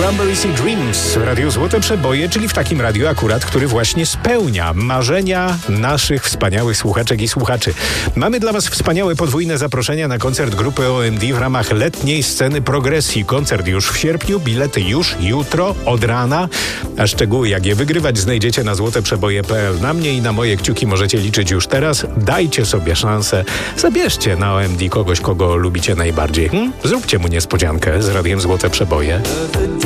Cranberries i Dreams w Radiu Złote Przeboje, czyli w takim radiu akurat, który właśnie spełnia marzenia naszych wspaniałych słuchaczek i słuchaczy. Mamy dla Was wspaniałe podwójne zaproszenia na koncert grupy OMD w ramach letniej sceny progresji. Koncert już w sierpniu, bilety już jutro od rana, a szczegóły jak je wygrywać znajdziecie na złoteprzeboje.pl. Na mnie i na moje kciuki możecie liczyć już teraz. Dajcie sobie szansę. Zabierzcie na OMD kogoś, kogo lubicie najbardziej. Zróbcie mu niespodziankę z Radiem Złote Przeboje.